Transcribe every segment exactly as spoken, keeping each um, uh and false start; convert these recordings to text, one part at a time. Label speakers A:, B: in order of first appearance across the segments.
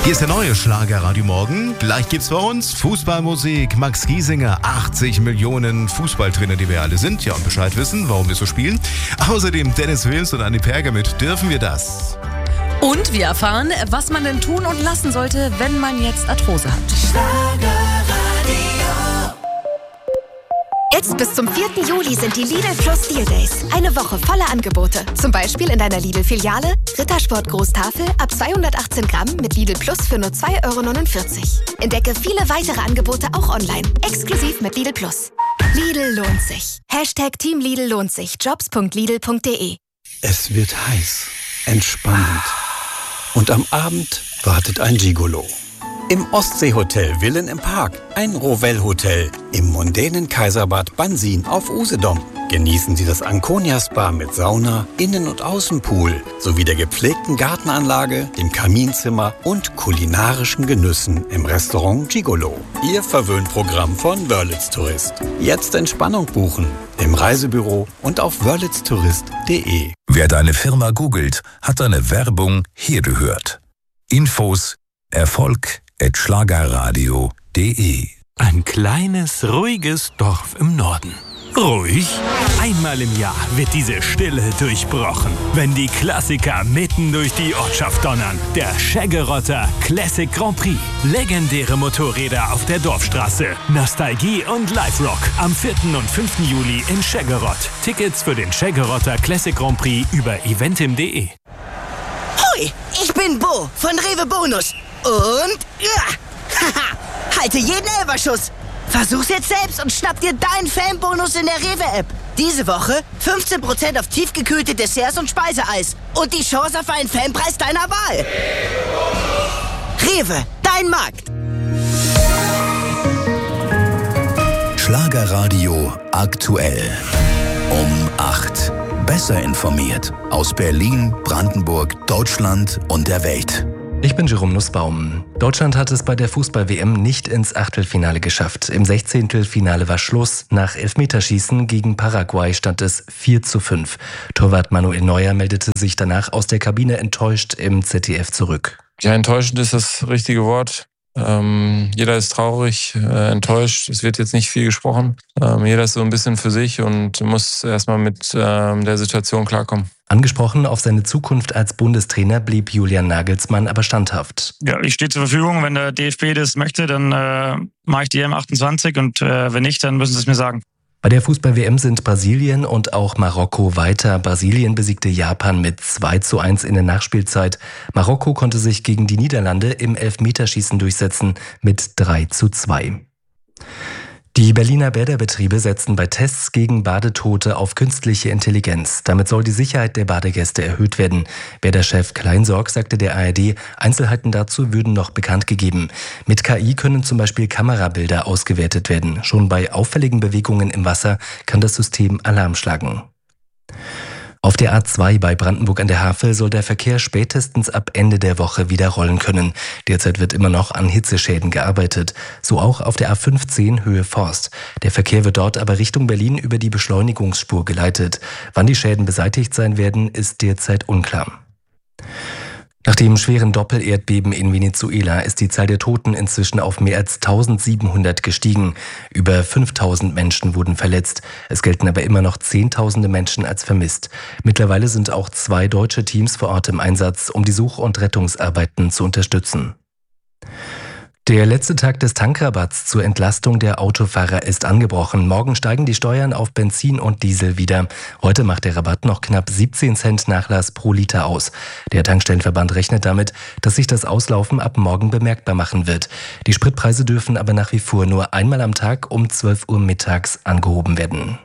A: Hier ist der neue Schlager Radio Morgen. Gleich gibt's bei uns Fußballmusik. Max Giesinger, achtzig Millionen Fußballtrainer, die wir alle sind. Ja, und Bescheid wissen, warum wir so spielen. Außerdem Dennis Wilms und Anni Perger mit Dürfen wir das?
B: Und wir erfahren, was man denn tun und lassen sollte, wenn man jetzt Arthrose hat.
C: Schlagerradio. Jetzt bis zum vierten Juli sind die Lidl Plus Deal Days. Eine Woche voller Angebote. Zum Beispiel in deiner Lidl-Filiale Rittersport Großtafel ab zweihundertachtzehn Gramm mit Lidl Plus für nur zwei Euro neunundvierzig. Entdecke viele weitere Angebote auch online. Exklusiv mit Lidl Plus. Lidl lohnt sich. Hashtag Team Lidl lohnt sich. jobs punkt lidl punkt de.
D: Es wird heiß, entspannend. Und am Abend wartet ein Gigolo. Im Ostseehotel Villen im Park, ein Rovell-Hotel im mondänen Kaiserbad Bansin auf Usedom. Genießen Sie das Anconia-Spa mit Sauna, Innen- und Außenpool sowie der gepflegten Gartenanlage, dem Kaminzimmer und kulinarischen Genüssen im Restaurant Gigolo. Ihr Verwöhnprogramm von Wörlitz Tourist. Jetzt Entspannung buchen im Reisebüro und auf wörlitz tourist punkt de.
E: Wer deine Firma googelt, hat deine Werbung hier gehört. Infos, Erfolg at schlagerradio punkt de.
F: Ein kleines, ruhiges Dorf im Norden. Ruhig? Einmal im Jahr wird diese Stille durchbrochen, wenn die Klassiker mitten durch die Ortschaft donnern. Der Scheggerotter Classic Grand Prix. Legendäre Motorräder auf der Dorfstraße. Nostalgie und Live-Rock. Am vierten und fünften Juli in Scheggerott. Tickets für den Scheggerotter Classic Grand Prix über eventim punkt de.
G: Hoi, ich bin Bo von Rewe Bonus. Und ja, haha, halte jeden Elberschuss. Versuch's jetzt selbst und schnapp dir deinen Fanbonus in der Rewe-App. Diese Woche fünfzehn Prozent auf tiefgekühlte Desserts und Speiseeis. Und die Chance auf einen Fanpreis deiner Wahl. Rewe, dein Markt.
E: Schlagerradio aktuell. Um acht. Besser informiert. Aus Berlin, Brandenburg, Deutschland und der Welt.
H: Ich bin Jerome Nussbaum. Deutschland hat es bei der Fußball-W M nicht ins Achtelfinale geschafft. Im Sechzehntelfinale war Schluss. Nach Elfmeterschießen gegen Paraguay stand es vier zu fünf. Torwart Manuel Neuer meldete sich danach aus der Kabine enttäuscht im Z D F zurück.
I: Ja, enttäuschend ist das richtige Wort. Ähm, jeder ist traurig, äh, enttäuscht. Es wird jetzt nicht viel gesprochen. Ähm, jeder ist so ein bisschen für sich und muss erstmal mit ähm, der Situation klarkommen.
H: Angesprochen auf seine Zukunft als Bundestrainer blieb Julian Nagelsmann aber standhaft.
J: Ja, ich stehe zur Verfügung. Wenn der D F B das möchte, dann äh, mache ich die E M achtundzwanzig und äh, wenn nicht, dann müssen sie es mir sagen.
H: Bei der Fußball-W M sind Brasilien und auch Marokko weiter. Brasilien besiegte Japan mit zwei zu eins in der Nachspielzeit. Marokko konnte sich gegen die Niederlande im Elfmeterschießen durchsetzen mit drei zu zwei. Die Berliner Bäderbetriebe setzen bei Tests gegen Badetote auf künstliche Intelligenz. Damit soll die Sicherheit der Badegäste erhöht werden. Bäderchef Kleinsorg sagte der A R D, Einzelheiten dazu würden noch bekannt gegeben. Mit K I können zum Beispiel Kamerabilder ausgewertet werden. Schon bei auffälligen Bewegungen im Wasser kann das System Alarm schlagen. Auf der A zwei bei Brandenburg an der Havel soll der Verkehr spätestens ab Ende der Woche wieder rollen können. Derzeit wird immer noch an Hitzeschäden gearbeitet. So auch auf der A fünfzehn Höhe Forst. Der Verkehr wird dort aber Richtung Berlin über die Beschleunigungsspur geleitet. Wann die Schäden beseitigt sein werden, ist derzeit unklar. Nach dem schweren Doppel-Erdbeben in Venezuela ist die Zahl der Toten inzwischen auf mehr als eintausendsiebenhundert gestiegen. Über fünftausend Menschen wurden verletzt. Es gelten aber immer noch Zehntausende Menschen als vermisst. Mittlerweile sind auch zwei deutsche Teams vor Ort im Einsatz, um die Such- und Rettungsarbeiten zu unterstützen. Der letzte Tag des Tankrabatts zur Entlastung der Autofahrer ist angebrochen. Morgen steigen die Steuern auf Benzin und Diesel wieder. Heute macht der Rabatt noch knapp siebzehn Cent Nachlass pro Liter aus. Der Tankstellenverband rechnet damit, dass sich das Auslaufen ab morgen bemerkbar machen wird. Die Spritpreise dürfen aber nach wie vor nur einmal am Tag um zwölf Uhr mittags angehoben werden.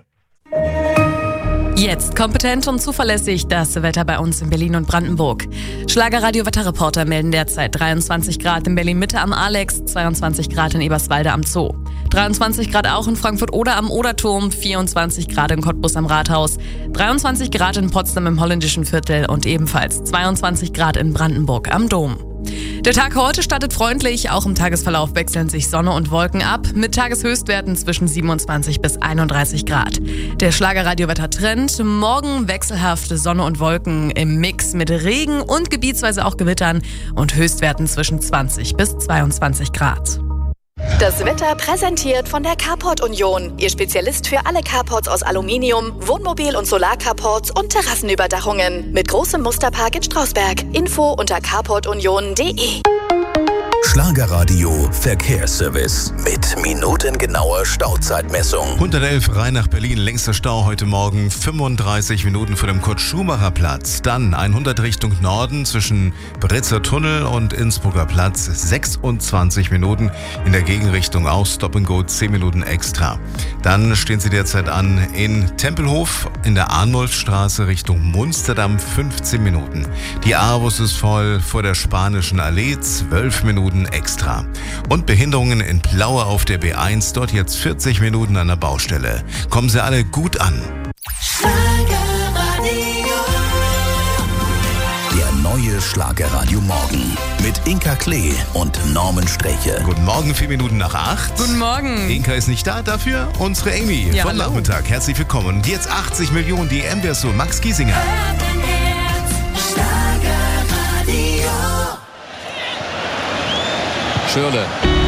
B: Jetzt kompetent und zuverlässig das Wetter bei uns in Berlin und Brandenburg. Schlagerradio-Wetterreporter melden derzeit dreiundzwanzig Grad in Berlin-Mitte am Alex, zweiundzwanzig Grad in Eberswalde am Zoo. dreiundzwanzig Grad auch in Frankfurt oder am Oderturm, vierundzwanzig Grad in Cottbus am Rathaus, dreiundzwanzig Grad in Potsdam im Holländischen Viertel und ebenfalls zweiundzwanzig Grad in Brandenburg am Dom. Der Der Tag heute startet freundlich. Auch im Tagesverlauf wechseln sich Sonne und Wolken ab. Mit Tageshöchstwerten zwischen siebenundzwanzig bis einunddreißig Grad. Der Schlagerradiowetter-Trend. Morgen wechselhafte Sonne und Wolken im Mix mit Regen und gebietsweise auch Gewittern und Höchstwerten zwischen zwanzig bis zweiundzwanzig Grad.
C: Das Wetter präsentiert von der Carport Union. Ihr Spezialist für alle Carports aus Aluminium, Wohnmobil- und Solarcarports und Terrassenüberdachungen. Mit großem Musterpark in Strausberg. Info unter carport union punkt de.
E: Schlagerradio Verkehrsservice mit minutengenauer Stauzeitmessung.
A: hundertelf rein nach Berlin, längster Stau heute Morgen, fünfunddreißig Minuten vor dem Kurt-Schumacher-Platz. Dann hundert Richtung Norden zwischen Britzer Tunnel und Innsbrucker Platz, sechsundzwanzig Minuten. In der Gegenrichtung auch Stop and Go, zehn Minuten extra. Dann stehen Sie derzeit an in Tempelhof in der Arnulfstraße Richtung Munsterdamm, fünfzehn Minuten. Die Avus ist voll vor der Spanischen Allee, zwölf Minuten extra. Und Behinderungen in Plaue auf der B eins, dort jetzt vierzig Minuten an der Baustelle. Kommen Sie alle gut an.
E: Der neue Schlagerradio Morgen mit Inka Klee und Norman Streche.
A: Guten Morgen, vier Minuten nach acht.
B: Guten Morgen.
A: Inka ist nicht da, dafür unsere Amy
B: Ja,
A: vom
B: hallo.
A: Nachmittag. Herzlich willkommen. Und jetzt achtzig Millionen, die M Version, Max Giesinger.
K: Schürrle.